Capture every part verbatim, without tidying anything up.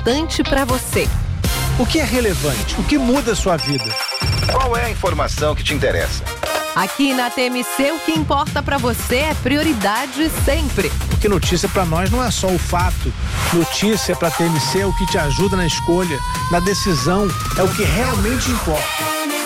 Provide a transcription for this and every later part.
importante para você. O que é relevante? O que muda a sua vida? Qual é a informação que te interessa? Aqui na T M C, o que importa para você é prioridade sempre. Porque notícia para nós não é só o fato. Notícia para a T M C é o que te ajuda na escolha, na decisão, é o que realmente importa.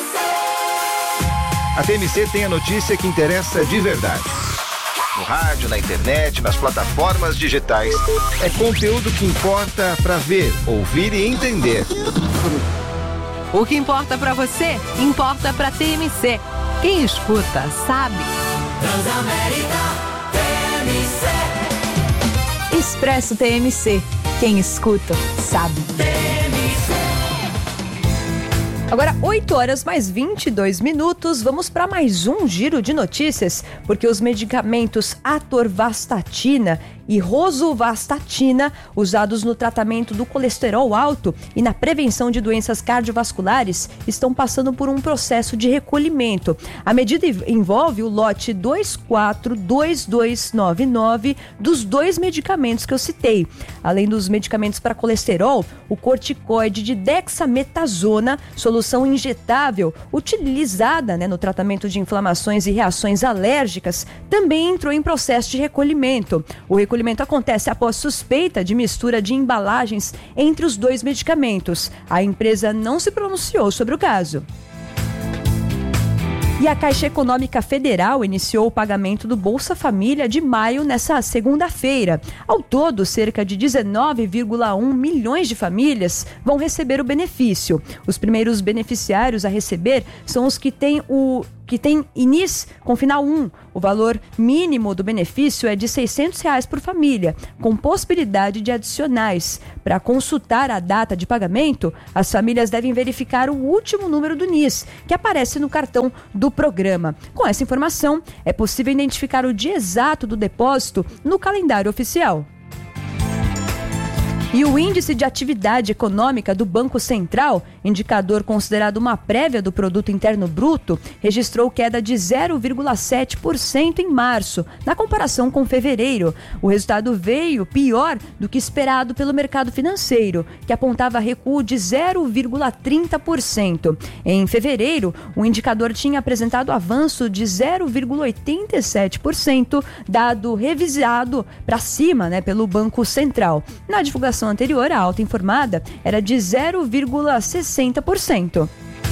A T M C tem a notícia que interessa de verdade. No rádio, na internet, nas plataformas digitais. É conteúdo que importa para ver, ouvir e entender. O que importa para você, importa para a T M C. Quem escuta, sabe. Transamérica T M C. Expresso T M C. Quem escuta, sabe. T M C. Agora, oito horas mais vinte e dois minutos, vamos para mais um giro de notícias, porque os medicamentos atorvastatina e rosuvastatina, usados no tratamento do colesterol alto e na prevenção de doenças cardiovasculares, estão passando por um processo de recolhimento. A medida envolve o lote dois quatro dois dois nove nove dos dois medicamentos que eu citei. Além dos medicamentos para colesterol, o corticoide de dexametasona, solução injetável utilizada né, no tratamento de inflamações e reações alérgicas, também entrou em processo de recolhimento. O recolhimento acontece após suspeita de mistura de embalagens entre os dois medicamentos. A empresa não se pronunciou sobre o caso. E a Caixa Econômica Federal iniciou o pagamento do Bolsa Família de maio nessa segunda-feira. Ao todo, cerca de dezenove vírgula um milhões de famílias vão receber o benefício. Os primeiros beneficiários a receber são os que têm o que tem I N I S com final um. O valor mínimo do benefício é de seiscentos reais por família, com possibilidade de adicionais. Para consultar a data de pagamento, as famílias devem verificar o último número do N I S, que aparece no cartão do programa. Com essa informação, é possível identificar o dia exato do depósito no calendário oficial. E o Índice de Atividade Econômica do Banco Central, indicador considerado uma prévia do Produto Interno Bruto, registrou queda de zero vírgula sete por cento em março, na comparação com fevereiro. O resultado veio pior do que esperado pelo mercado financeiro, que apontava recuo de zero vírgula trinta por cento. Em fevereiro, o indicador tinha apresentado avanço de zero vírgula oitenta e sete por cento, dado revisado para cima né, pelo Banco Central. Na divulgação anterior, a alta informada era de zero vírgula sessenta por cento.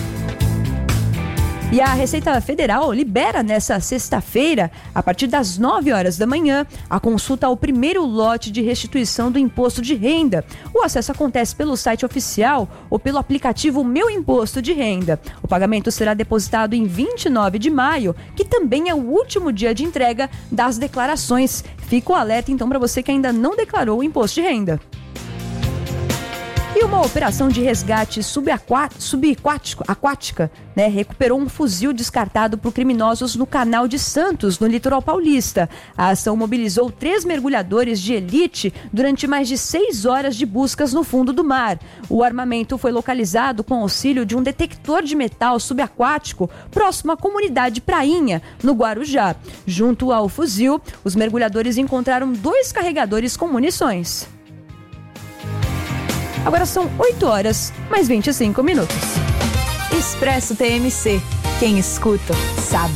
E a Receita Federal libera nesta sexta-feira, a partir das nove horas da manhã, a consulta ao primeiro lote de restituição do imposto de renda. O acesso acontece pelo site oficial ou pelo aplicativo Meu Imposto de Renda. O pagamento será depositado em vinte e nove de maio, que também é o último dia de entrega das declarações. Fica o alerta então para você que ainda não declarou o imposto de renda. E uma operação de resgate subaquático, aquática, né, recuperou um fuzil descartado por criminosos no Canal de Santos, no litoral paulista. A ação mobilizou três mergulhadores de elite durante mais de seis horas de buscas no fundo do mar. O armamento foi localizado com auxílio de um detector de metal subaquático próximo à comunidade Prainha, no Guarujá. Junto ao fuzil, os mergulhadores encontraram dois carregadores com munições. Agora são oito horas, mais vinte e cinco minutos. Expresso T M C. Quem escuta, sabe.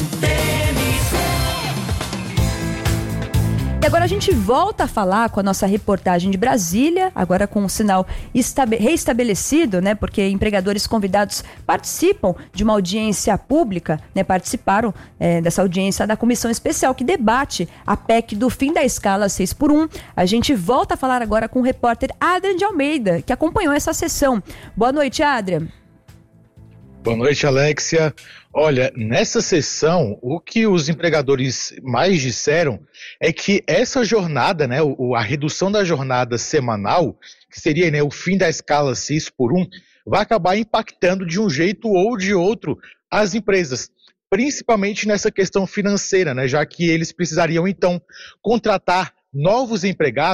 E agora a gente volta a falar com a nossa reportagem de Brasília, agora com o sinal estabe- reestabelecido, né? Porque empregadores convidados participam de uma audiência pública, né? Participaram é, dessa audiência da Comissão Especial que debate a P E C do fim da escala seis por um. A gente volta a falar agora com o repórter Adrian de Almeida, que acompanhou essa sessão. Boa noite, Adrian. Boa noite, Alexia. Olha, nessa sessão, o que os empregadores mais disseram é que essa jornada, né, a redução da jornada semanal, que seria, né, o fim da escala seis por um, vai acabar impactando de um jeito ou de outro as empresas, principalmente nessa questão financeira, né, já que eles precisariam, então, contratar novos empregados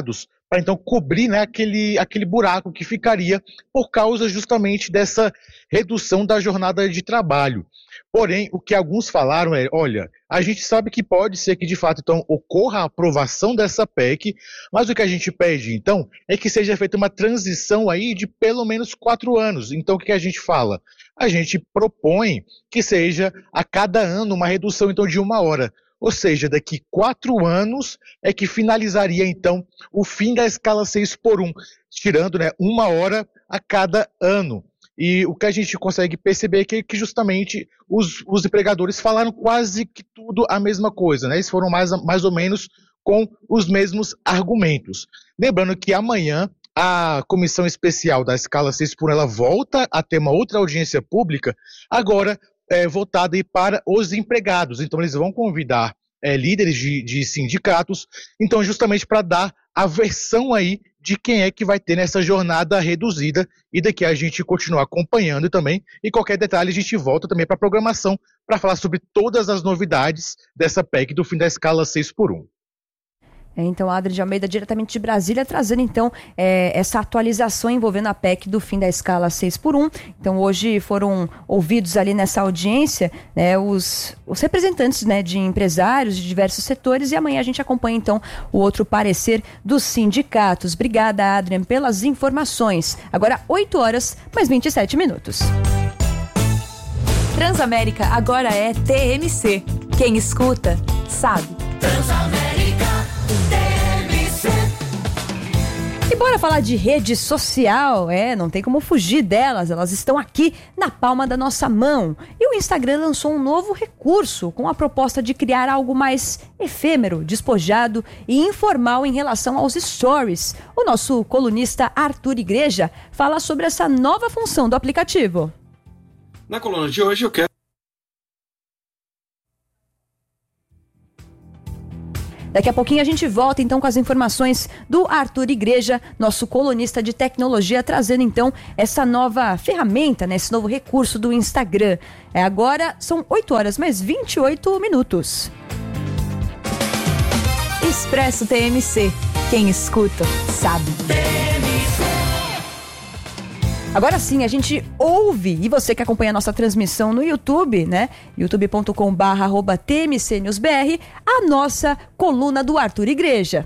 para então cobrir, né, aquele, aquele buraco que ficaria por causa justamente dessa redução da jornada de trabalho. Porém, o que alguns falaram é, olha, a gente sabe que pode ser que de fato então ocorra a aprovação dessa P E C, mas o que a gente pede então é que seja feita uma transição aí de pelo menos quatro anos. Então o que a gente fala? A gente propõe que seja a cada ano uma redução então de uma hora. Ou seja, daqui quatro anos é que finalizaria então o fim da escala seis por um, tirando, né, uma hora a cada ano. E o que a gente consegue perceber é que justamente os, os empregadores falaram quase que tudo a mesma coisa, né? Eles foram mais, mais ou menos com os mesmos argumentos. Lembrando que amanhã a comissão especial da escala seis por um ela volta a ter uma outra audiência pública, agora é, voltada aí para os empregados. Então eles vão convidar é, líderes de, de sindicatos, então justamente para dar a versão aí de quem é que vai ter nessa jornada reduzida, e daqui a gente continua acompanhando também, e qualquer detalhe a gente volta também para a programação para falar sobre todas as novidades dessa P E C do fim da escala seis por um. É, então, Adri de Almeida, diretamente de Brasília, trazendo então é, essa atualização envolvendo a P E C do fim da escala seis por um. Então, hoje foram ouvidos ali nessa audiência, né, os, os representantes, né, de empresários de diversos setores, e amanhã a gente acompanha então o outro parecer dos sindicatos. Obrigada, Adrian, pelas informações. Agora, oito horas, mais vinte e sete minutos. Transamérica agora é T M C. Quem escuta, sabe. Transamérica T M C. E bora falar de rede social, é, não tem como fugir delas, elas estão aqui na palma da nossa mão. E o Instagram lançou um novo recurso com a proposta de criar algo mais efêmero, despojado e informal em relação aos stories. O nosso colunista Arthur Igreja fala sobre essa nova função do aplicativo. Na coluna de hoje eu quero... Daqui a pouquinho a gente volta então com as informações do Arthur Igreja, nosso colunista de tecnologia, trazendo então essa nova ferramenta, né, esse novo recurso do Instagram. É, agora são oito horas mais vinte e oito minutos. Expresso T M C. Quem escuta, sabe. Agora sim, a gente ouve, e você que acompanha a nossa transmissão no YouTube, né, youtube ponto com barra arroba T M C News B R, a nossa coluna do Arthur Igreja.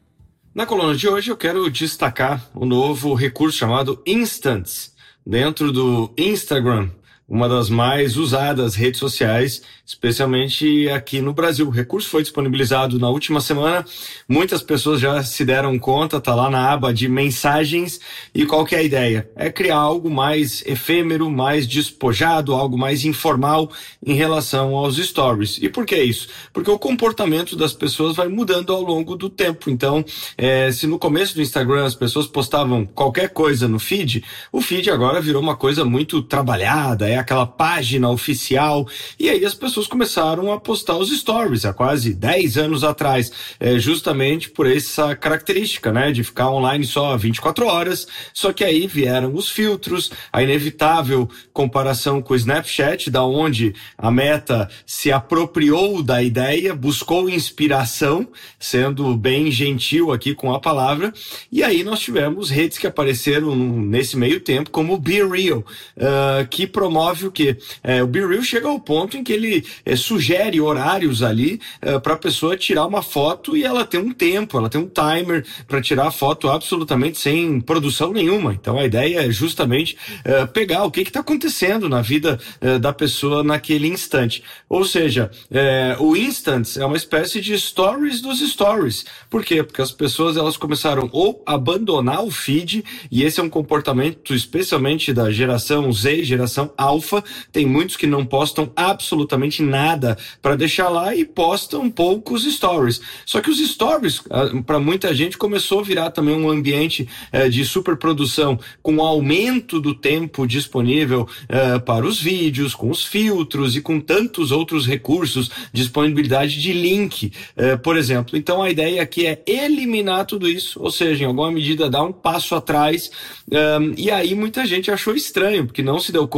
Na coluna de hoje eu quero destacar o novo recurso chamado Instants, dentro do Instagram, uma das mais usadas redes sociais, especialmente aqui no Brasil. O recurso foi disponibilizado na última semana, muitas pessoas já se deram conta, tá lá na aba de mensagens, e qual que é a ideia? É criar algo mais efêmero, mais despojado, algo mais informal em relação aos stories. E por que isso? Porque o comportamento das pessoas vai mudando ao longo do tempo. Então, é, se no começo do Instagram as pessoas postavam qualquer coisa no feed, o feed agora virou uma coisa muito trabalhada, é aquela página oficial, e aí as pessoas começaram a postar os stories há quase dez anos atrás, é, justamente por essa característica, né, de ficar online só vinte e quatro horas, só que aí vieram os filtros, a inevitável comparação com o Snapchat, da onde a Meta se apropriou da ideia, buscou inspiração, sendo bem gentil aqui com a palavra, e aí nós tivemos redes que apareceram nesse meio tempo, como o Be Real, uh, que promove o quê? É, o Be Real chega ao ponto em que ele é, sugere horários ali é, para a pessoa tirar uma foto, e ela tem um tempo, ela tem um timer para tirar a foto absolutamente sem produção nenhuma. Então a ideia é justamente é, pegar o que está acontecendo na vida é, da pessoa naquele instante. Ou seja, é, o Instants é uma espécie de stories dos stories. Por quê? Porque as pessoas elas começaram ou a abandonar o feed, e esse é um comportamento especialmente da geração Z, geração alfa. Tem muitos que não postam absolutamente nada para deixar lá e postam poucos stories. Só que os stories, para muita gente, começou a virar também um ambiente eh, de superprodução, com o aumento do tempo disponível eh, para os vídeos, com os filtros e com tantos outros recursos, disponibilidade de link, eh, por exemplo. Então a ideia aqui é eliminar tudo isso, ou seja, em alguma medida dar um passo atrás, um, e aí muita gente achou estranho, porque não se deu conta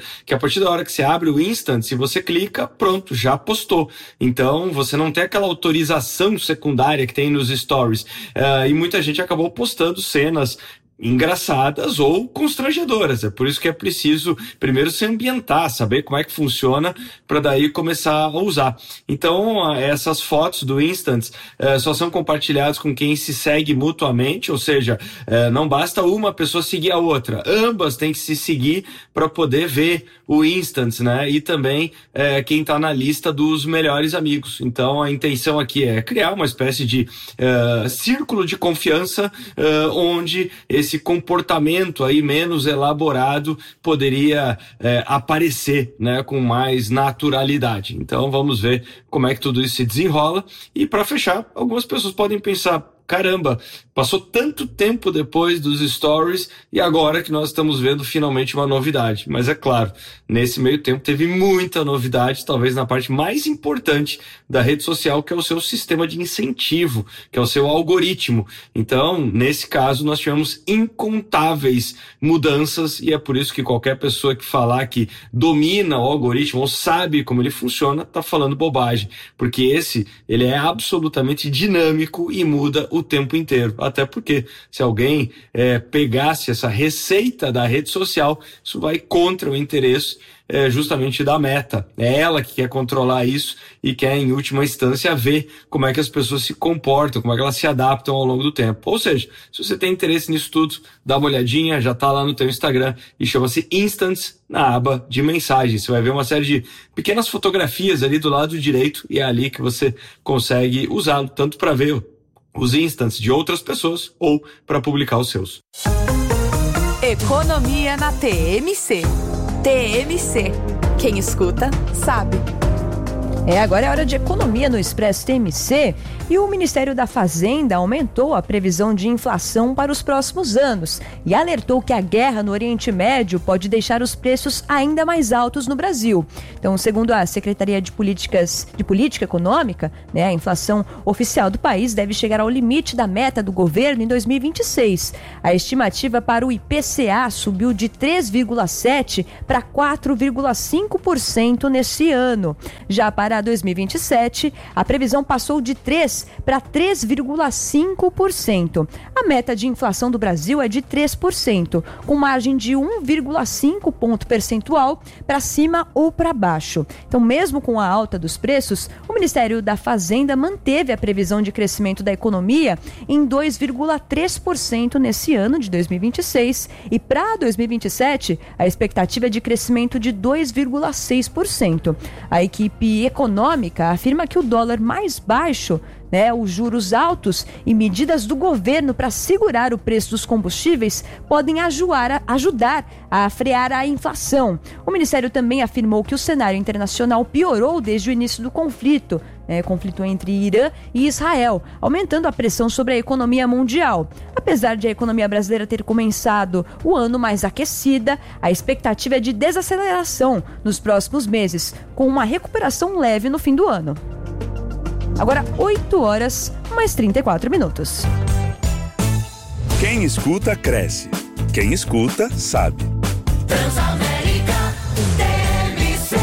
que a partir da hora que você abre o Instant, se você clica, pronto, já postou. Então, você não tem aquela autorização secundária que tem nos stories. Uh, e muita gente acabou postando cenas engraçadas ou constrangedoras. É por isso que é preciso primeiro se ambientar, saber como é que funciona para daí começar a usar. Então, essas fotos do Instant eh, só são compartilhadas com quem se segue mutuamente, ou seja, eh, não basta uma pessoa seguir a outra, ambas têm que se seguir para poder ver o Instant, né? E também eh, quem está na lista dos melhores amigos. Então, a intenção aqui é criar uma espécie de eh, círculo de confiança eh, onde esse esse comportamento aí menos elaborado poderia é, aparecer, né, com mais naturalidade. Então vamos ver como é que tudo isso se desenrola. E para fechar, algumas pessoas podem pensar: caramba, passou tanto tempo depois dos stories e agora que nós estamos vendo finalmente uma novidade. Mas é claro, nesse meio tempo teve muita novidade, talvez na parte mais importante da rede social, que é o seu sistema de incentivo, que é o seu algoritmo. Então, nesse caso, nós tivemos incontáveis mudanças e é por isso que qualquer pessoa que falar que domina o algoritmo ou sabe como ele funciona, está falando bobagem. Porque esse, ele é absolutamente dinâmico e muda o o tempo inteiro, até porque se alguém é, pegasse essa receita da rede social, isso vai contra o interesse é, justamente da Meta. É ela que quer controlar isso e quer, em última instância, ver como é que as pessoas se comportam, como é que elas se adaptam ao longo do tempo. Ou seja, se você tem interesse nisso tudo, dá uma olhadinha, já está lá no teu Instagram e chama-se Instants na aba de mensagens. Você vai ver uma série de pequenas fotografias ali do lado direito e é ali que você consegue usá-lo, tanto para ver os instants de outras pessoas ou para publicar os seus. Economia na T M C. T M C. Quem escuta, sabe. É, agora é hora de economia no Expresso T M C e o Ministério da Fazenda aumentou a previsão de inflação para os próximos anos e alertou que a guerra no Oriente Médio pode deixar os preços ainda mais altos no Brasil. Então, segundo a Secretaria de Políticas de Política Econômica, né, a inflação oficial do país deve chegar ao limite da meta do governo em dois mil e vinte e seis. A estimativa para o I P C A subiu de três vírgula sete por cento para quatro vírgula cinco por cento nesse ano. Já para dois mil e vinte e sete, a previsão passou de três por cento para três vírgula cinco por cento. A meta de inflação do Brasil é de três por cento, com margem de um vírgula cinco ponto percentual para cima ou para baixo. Então, mesmo com a alta dos preços, o Ministério da Fazenda manteve a previsão de crescimento da economia em dois vírgula três por cento nesse ano de dois mil e vinte e seis e para dois mil e vinte e sete, a expectativa é de crescimento de dois vírgula seis por cento. A equipe econômica afirma que o dólar mais baixo, né, os juros altos e medidas do governo para segurar o preço dos combustíveis podem ajudar a, ajudar a frear a inflação. O Ministério também afirmou que o cenário internacional piorou desde o início do conflito, né, conflito entre Irã e Israel, aumentando a pressão sobre a economia mundial. Apesar de a economia brasileira ter começado o ano mais aquecida, a expectativa é de desaceleração nos próximos meses, com uma recuperação leve no fim do ano. Agora, oito horas, mais trinta e quatro minutos. Quem escuta, cresce. Quem escuta, sabe. Transamérica T M C.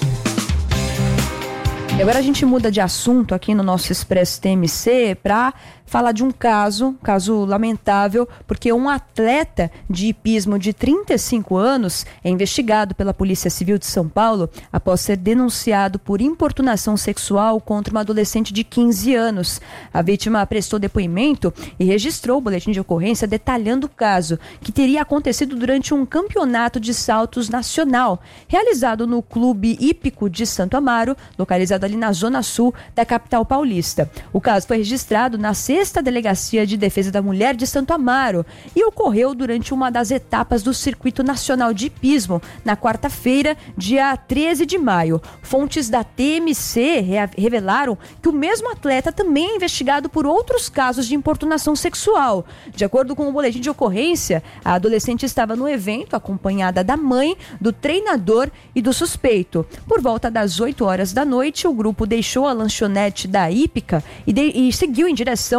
E agora a gente muda de assunto aqui no nosso Expresso T M C para falar de um caso, caso lamentável, porque um atleta de hipismo de trinta e cinco anos é investigado pela Polícia Civil de São Paulo após ser denunciado por importunação sexual contra uma adolescente de quinze anos. A vítima prestou depoimento e registrou o boletim de ocorrência detalhando o caso, que teria acontecido durante um campeonato de saltos nacional, realizado no Clube Hípico de Santo Amaro, localizado ali na zona sul da capital paulista. O caso foi registrado na sexta Delegacia de Defesa da Mulher de Santo Amaro e ocorreu durante uma das etapas do Circuito Nacional de Hipismo, na quarta-feira, dia treze de maio. Fontes da T M C revelaram que o mesmo atleta também é investigado por outros casos de importunação sexual. De acordo com o boletim de ocorrência, a adolescente estava no evento acompanhada da mãe, do treinador e do suspeito. Por volta das oito horas da noite, o grupo deixou a lanchonete da hípica e, de, e seguiu em direção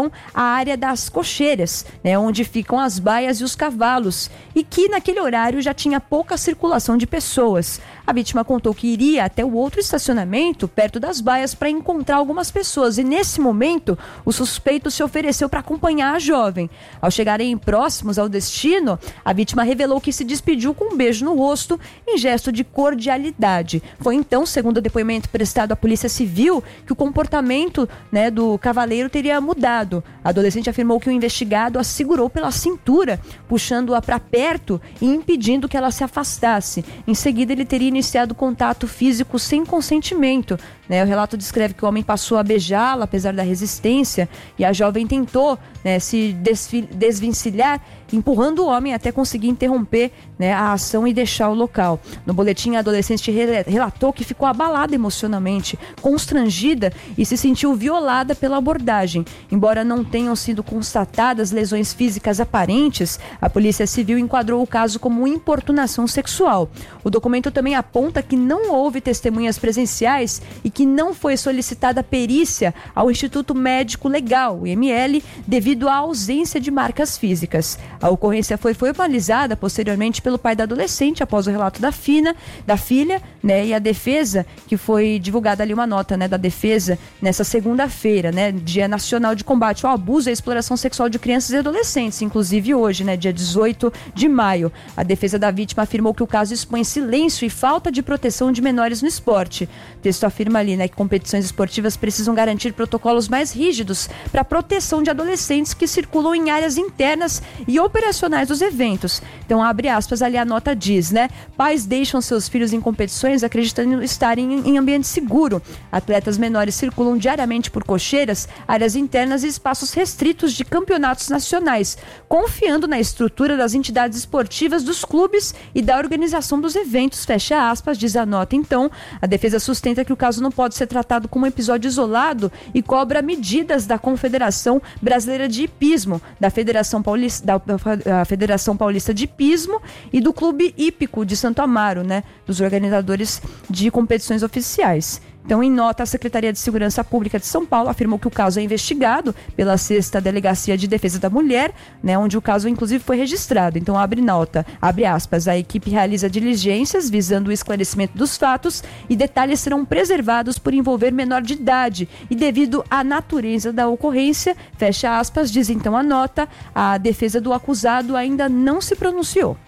direção à área das cocheiras, né, onde ficam as baias e os cavalos, e que naquele horário já tinha pouca circulação de pessoas. A vítima contou que iria até o outro estacionamento, perto das baias, para encontrar algumas pessoas, e nesse momento o suspeito se ofereceu para acompanhar a jovem. Ao chegarem próximos ao destino, a vítima revelou que se despediu com um beijo no rosto em gesto de cordialidade. Foi então, segundo o depoimento prestado à Polícia Civil, que o comportamento, né, do cavaleiro teria mudado. A adolescente afirmou que o investigado a segurou pela cintura, puxando-a para perto e impedindo que ela se afastasse. Em seguida, ele teria iniciado contato físico sem consentimento. Né, o relato descreve que o homem passou a beijá-la, apesar da resistência, e a jovem tentou, né, se desfi- desvencilhar, empurrando o homem até conseguir interromper, né, a ação e deixar o local. No boletim, a adolescente re- relatou que ficou abalada emocionalmente, constrangida e se sentiu violada pela abordagem. Embora não tenham sido constatadas lesões físicas aparentes, a Polícia Civil enquadrou o caso como importunação sexual. O documento também aponta que não houve testemunhas presenciais e que não foi solicitada perícia ao Instituto Médico Legal, o I M L, devido à ausência de marcas físicas. A ocorrência foi formalizada posteriormente pelo pai da adolescente após o relato da, fina, da filha, né, e a defesa, que foi divulgada ali uma nota, né, da defesa nessa segunda-feira, né, Dia Nacional de Combate ao Abuso e à Exploração Sexual de Crianças e Adolescentes, inclusive hoje, né, dia dezoito de maio. A defesa da vítima afirmou que o caso expõe silêncio e falta de proteção de menores no esporte. O texto afirma ali, né, que competições esportivas precisam garantir protocolos mais rígidos para a proteção de adolescentes que circulam em áreas internas e operacionais dos eventos. Então, abre aspas, ali a nota diz, né? Pais deixam seus filhos em competições acreditando estarem em ambiente seguro. Atletas menores circulam diariamente por cocheiras, áreas internas e espaços restritos de campeonatos nacionais, confiando na estrutura das entidades esportivas, dos clubes e da organização dos eventos. Fecha aspas, diz a nota. Então, a defesa sustenta que o caso não pode ser tratado como um episódio isolado e cobra medidas da Confederação Brasileira de Hipismo, da Federação Paulista, da, da Federação Paulista de Hipismo e do Clube Hípico de Santo Amaro, né, dos organizadores de competições oficiais. Então, em nota, a Secretaria de Segurança Pública de São Paulo afirmou que o caso é investigado pela sexta Delegacia de Defesa da Mulher, né, onde o caso, inclusive, foi registrado. Então, abre nota, abre aspas, a equipe realiza diligências visando o esclarecimento dos fatos e detalhes serão preservados por envolver menor de idade e devido à natureza da ocorrência, fecha aspas, diz então a nota, a defesa do acusado ainda não se pronunciou.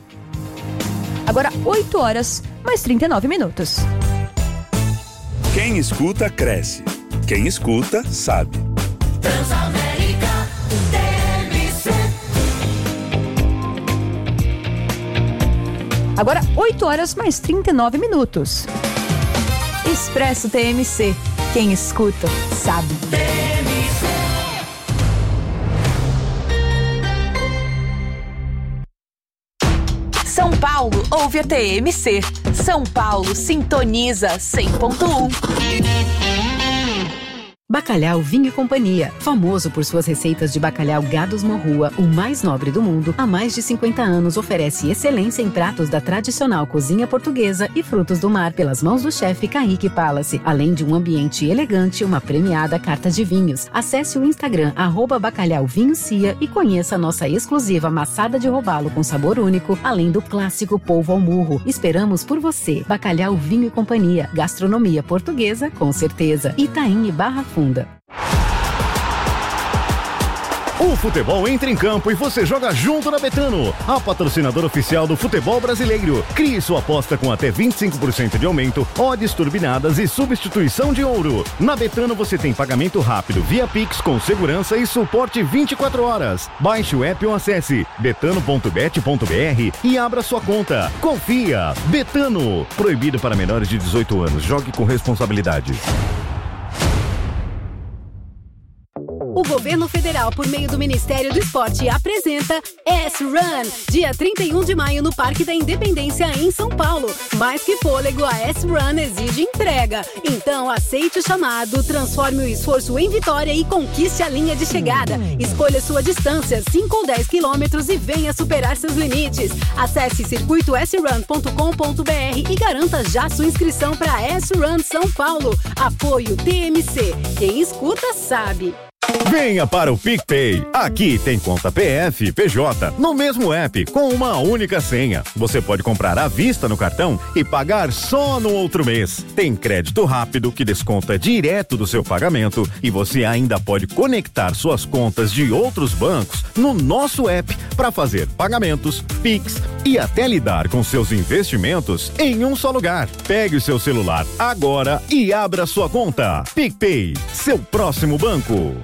Agora, oito horas, mais trinta e nove minutos. Quem escuta, cresce. Quem escuta, sabe. Transamérica T M C. Agora, oito horas mais trinta e nove minutos. Expresso T M C. Quem escuta, sabe. T M C. São Paulo ouve a T M C. São Paulo sintoniza cem ponto um. Bacalhau Vinho e Companhia, famoso por suas receitas de bacalhau Gados Morrua, o mais nobre do mundo, há mais de cinquenta anos oferece excelência em pratos da tradicional cozinha portuguesa e frutos do mar pelas mãos do chefe Kaique Palace, além de um ambiente elegante e uma premiada carta de vinhos. Acesse o Instagram arroba Bacalhau Vinho Cia e conheça a nossa exclusiva maçada de robalo com sabor único, além do clássico polvo ao murro. Esperamos por você. Bacalhau Vinho e Companhia, gastronomia portuguesa com certeza. Itaim e Barra Funda. O futebol entra em campo e você joga junto na Betano, a patrocinadora oficial do futebol brasileiro. Crie sua aposta com até vinte e cinco por cento de aumento, odds turbinadas e substituição de ouro. Na Betano você tem pagamento rápido via Pix com segurança e suporte vinte e quatro horas. Baixe o app ou acesse betano ponto bet ponto br e abra sua conta. Confia! Betano. Proibido para menores de dezoito anos. Jogue com responsabilidade. O governo federal, por meio do Ministério do Esporte, apresenta S-Run, dia trinta e um de maio no Parque da Independência, em São Paulo. Mais que fôlego, a S-Run exige entrega. Então, aceite o chamado, transforme o esforço em vitória e conquiste a linha de chegada. Escolha sua distância, cinco ou dez quilômetros, e venha superar seus limites. Acesse circuito s run ponto com ponto br e garanta já sua inscrição para S-Run São Paulo. Apoio T M C. Quem escuta, sabe. Venha para o PicPay. Aqui tem conta P F e P J no mesmo app com uma única senha. Você pode comprar à vista no cartão e pagar só no outro mês. Tem crédito rápido que desconta direto do seu pagamento e você ainda pode conectar suas contas de outros bancos no nosso app para fazer pagamentos, Pix e até lidar com seus investimentos em um só lugar. Pegue o seu celular agora e abra sua conta. PicPay, seu próximo banco.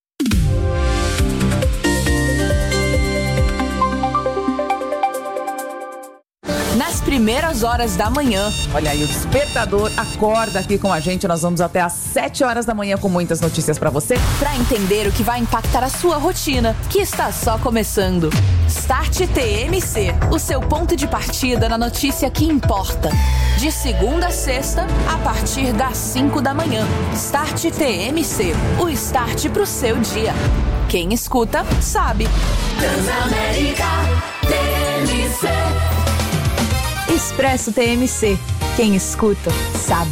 Nas primeiras horas da manhã. Olha aí, o despertador acorda aqui com a gente. Nós vamos até às sete horas da manhã com muitas notícias pra você. Pra entender o que vai impactar a sua rotina, que está só começando. Start T M C, o seu ponto de partida na notícia que importa. De segunda a sexta, a partir das cinco da manhã. Start T M C, o start pro seu dia. Quem escuta, sabe. Transamérica T M C. Expresso T M C. Quem escuta, sabe.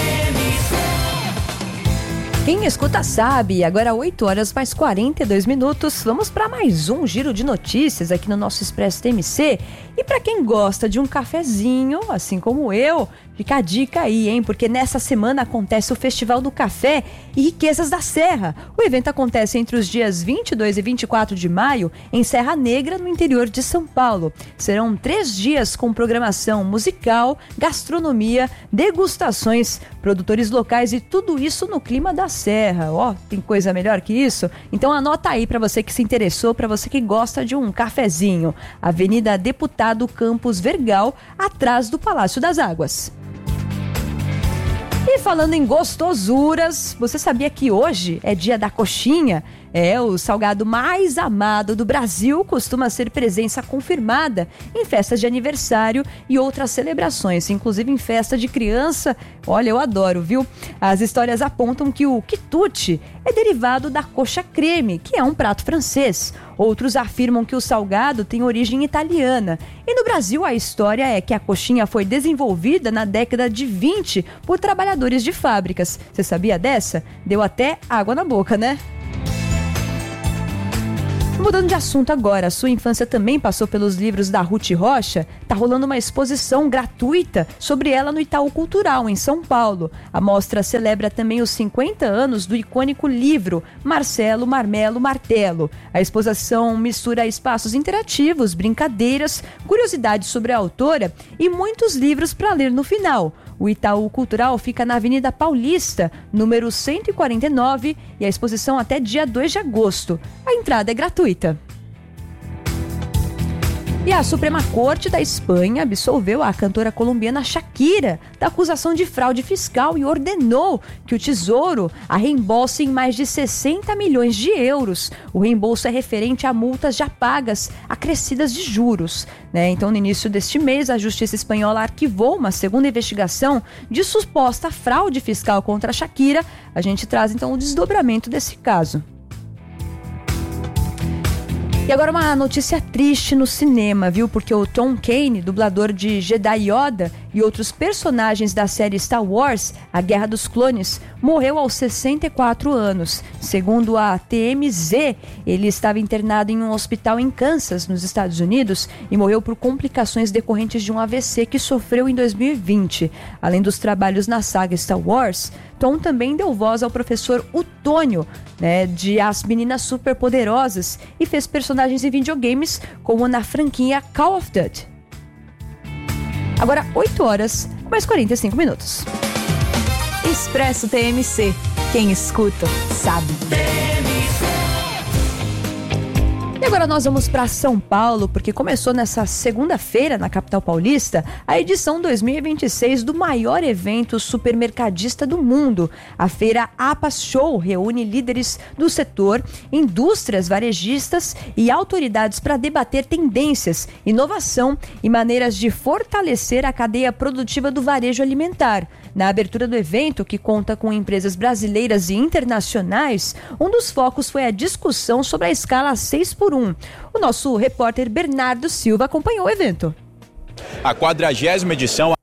Quem escuta sabe. Agora oito horas mais quarenta e dois minutos. Vamos para mais um giro de notícias aqui no nosso Expresso T M C. E para quem gosta de um cafezinho, assim como eu, fica a dica aí, hein? Porque nessa semana acontece o Festival do Café e Riquezas da Serra. O evento acontece entre os dias vinte e dois e vinte e quatro de maio em Serra Negra, no interior de São Paulo. Serão três dias com programação musical, gastronomia, degustações, produtores locais e tudo isso no clima da Serra. Ó, tem coisa melhor que isso? Então anota aí para você que se interessou, para você que gosta de um cafezinho. Avenida Deputado Campos Vergal, atrás do Palácio das Águas. E falando em gostosuras, você sabia que hoje é dia da coxinha? É, o salgado mais amado do Brasil costuma ser presença confirmada em festas de aniversário e outras celebrações, inclusive em festa de criança. Olha, eu adoro, viu? As histórias apontam que o quitute é derivado da coxa creme, que é um prato francês. Outros afirmam que o salgado tem origem italiana. E no Brasil a história é que a coxinha foi desenvolvida na década de vinte por trabalhadores de fábricas. Você sabia dessa? Deu até água na boca, né? Mudando de assunto agora, a sua infância também passou pelos livros da Ruth Rocha? Tá rolando uma exposição gratuita sobre ela no Itaú Cultural, em São Paulo. A mostra celebra também os cinquenta anos do icônico livro Marcelo Marmelo Martelo. A exposição mistura espaços interativos, brincadeiras, curiosidades sobre a autora e muitos livros para ler no final. O Itaú Cultural fica na Avenida Paulista, número cento e quarenta e nove, e a exposição até dia dois de agosto. A entrada é gratuita. E a Suprema Corte da Espanha absolveu a cantora colombiana Shakira da acusação de fraude fiscal e ordenou que o Tesouro a reembolse em mais de sessenta milhões de euros. O reembolso é referente a multas já pagas, acrescidas de juros. Né? Então, no início deste mês, a Justiça Espanhola arquivou uma segunda investigação de suposta fraude fiscal contra a Shakira. A gente traz, então, o desdobramento desse caso. E agora uma notícia triste no cinema, viu? Porque o Tom Kane, dublador de Jedi Yoda e outros personagens da série Star Wars, A Guerra dos Clones, morreu aos sessenta e quatro anos. Segundo a T M Z, ele estava internado em um hospital em Kansas, nos Estados Unidos, e morreu por complicações decorrentes de um A V C que sofreu em dois mil e vinte. Além dos trabalhos na saga Star Wars, Tom também deu voz ao professor Utônio, né, de As Meninas Superpoderosas, e fez personagens em videogames como na franquia Call of Duty. Agora oito horas, mais quarenta e cinco minutos. Expresso T M C. Quem escuta, sabe. E agora nós vamos para São Paulo, porque começou nessa segunda-feira, na capital paulista, a edição dois mil e vinte e seis do maior evento supermercadista do mundo. A feira APAS Show reúne líderes do setor, indústrias, varejistas e autoridades para debater tendências, inovação e maneiras de fortalecer a cadeia produtiva do varejo alimentar. Na abertura do evento, que conta com empresas brasileiras e internacionais, um dos focos foi a discussão sobre a escala seis por um. O nosso repórter Bernardo Silva acompanhou o evento. A quadragésima edição